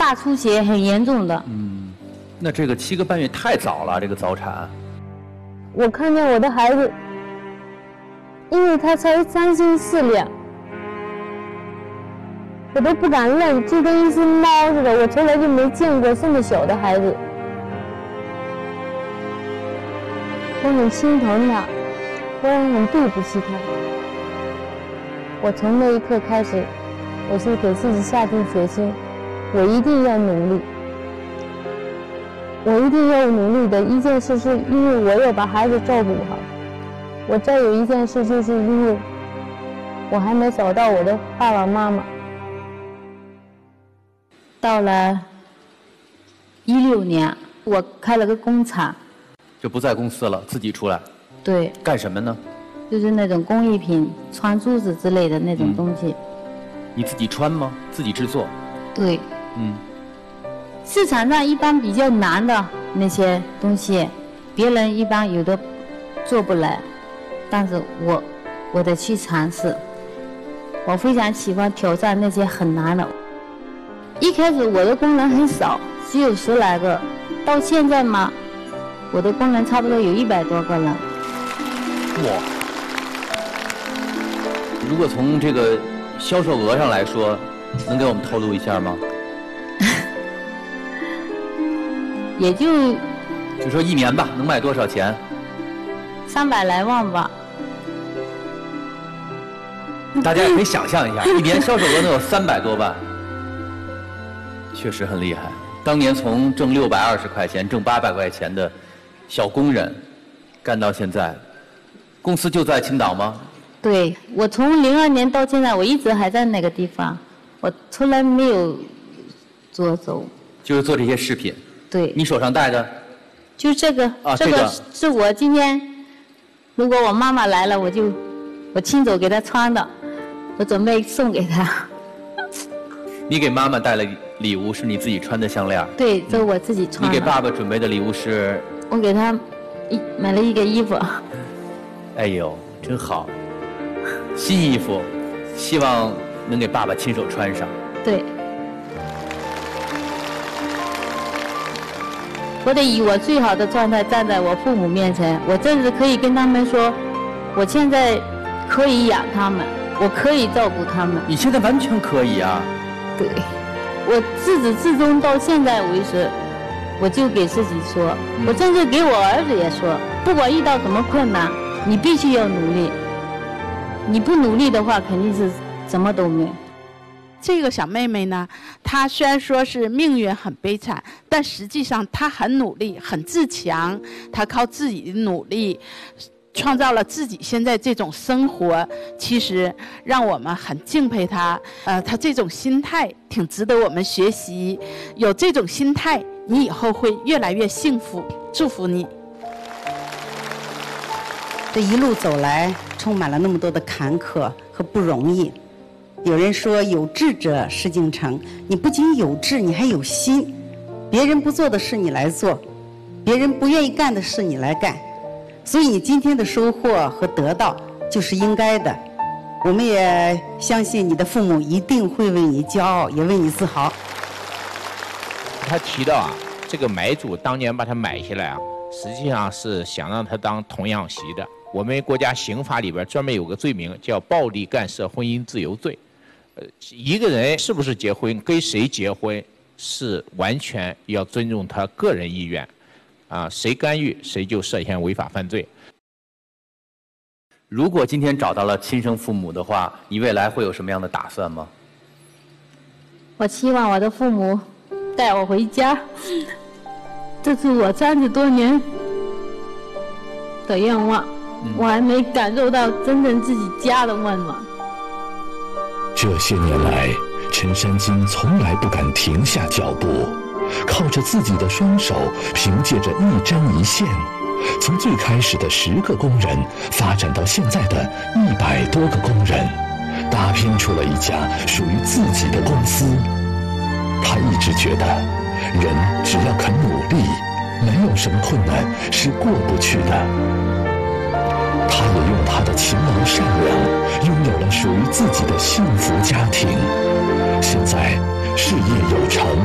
大出血很严重的。 那这个7个半月太早了，这个早产。 我看见我的孩子，因为他才3斤4两，我都不敢认，就跟一只猫似的。我从来就没见过这么小的孩子，我很心疼他，我也很对不起他。我从那一刻开始，我就给自己下定决心，我一定要努力，我一定要努力的一件事，是因为我要把孩子照顾好。我再有一件事，就是因为我还没找到我的爸爸妈妈。到了16年，我开了个工厂， 就不在公司了，自己出来。 对。 干什么呢？ 就是那种工艺品，穿珠子之类的那种东西。 你自己穿吗？自己制作？ 对。市场上一般比较难的那些东西，别人一般有的做不来，但是我得去尝试。我非常喜欢挑战那些很难的。一开始我的工人很少，只有10来个，到现在嘛，我的工人差不多有100多个人。 哇！如果从这个销售额上来说，能给我们透露一下吗？ 也就说1年吧，能卖多少钱 ？300来万吧。 大家也可以想象一下，1年销售额能有300多万，确实很厉害。当年从挣620块钱、挣800块钱的小工人，干到现在，公司就在青岛吗？ 对，我从02年到现在，我一直还在那个地方，我从来没有做走。 就是做这些饰品。 对。 你手上戴的？ 就这个。这个是我今天，如果我妈妈来了，我亲手给她穿的，我准备送给她。 你给妈妈带了礼物，是你自己穿的项链？ 对，这是我自己穿的。 你给爸爸准备的礼物是？ 我给他买了一个衣服。 哎呦，真好！新衣服，希望能给爸爸亲手穿上。 对。我得以我最好的状态站在我父母面前，我真是可以跟他们说，我现在可以养他们，我可以照顾他们。 你现在完全可以啊。 对，我自始至终到现在为止，我就给自己说，我甚至给我儿子也说，不管遇到什么困难，你必须要努力，你不努力的话，肯定是什么都没有。 这个小妹妹呢，她虽然说是命运很悲惨，但实际上她很努力，很自强，她靠自己的努力创造了自己现在这种生活，其实让我们很敬佩她。她这种心态挺值得我们学习，有这种心态，你以后会越来越幸福。祝福你。 这一路走来，充满了那么多的坎坷和不容易。有人说有志者事竟成，你不仅有志，你还有心，别人不做的事你来做，别人不愿意干的事你来干，所以你今天的收获和得到就是应该的。我们也相信你的父母一定会为你骄傲，也为你自豪。 他提到这个买主当年把他买下来实际上是想让他当童养媳的。我们国家刑法里边专门有个罪名叫暴力干涉婚姻自由罪。一个人是不是结婚，跟谁结婚，是完全要尊重他个人意愿，谁干预谁就涉嫌违法犯罪。 如果今天找到了亲生父母的话，你未来会有什么样的打算吗？ 我希望我的父母带我回家，这是我30多年的愿望。我还没感受到真正自己家的温暖。 这些年来，陈山金从来不敢停下脚步，靠着自己的双手，凭借着一针一线，从最开始的10个工人，发展到现在的100多个工人，打拼出了一家属于自己的公司。他一直觉得，人只要肯努力，没有什么困难是过不去的。他也用他的勤劳善良，拥有了属于自己的幸福家庭。现在事业有成，